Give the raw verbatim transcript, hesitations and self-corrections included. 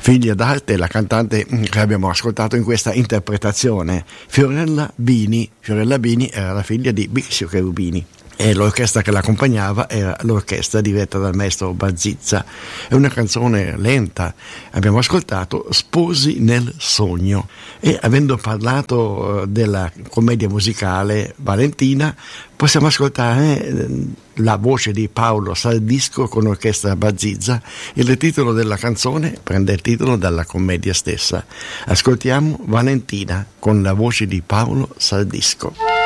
Figlia d'arte, la cantante che abbiamo ascoltato in questa interpretazione, Fiorella Bini. Fiorella Bini era la figlia di Bixio Cherubini e l'orchestra che l'accompagnava era l'orchestra diretta dal maestro Bazizza. È una canzone lenta. Abbiamo ascoltato Sposi nel sogno, e avendo parlato della commedia musicale Valentina, possiamo ascoltare la voce di Paolo Saldisco con l'orchestra Bazizza. Il titolo della canzone prende il titolo dalla commedia stessa. Ascoltiamo Valentina con la voce di Paolo Saldisco.